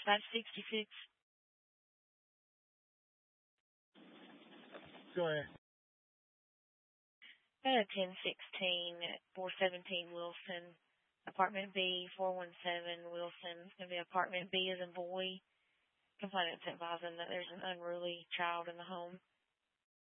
566. Go ahead. Got a 1016-417 Wilson. Apartment B, 417 Wilson. It's going to be apartment B as in boy. Complainant's advising that there's an unruly child in the home.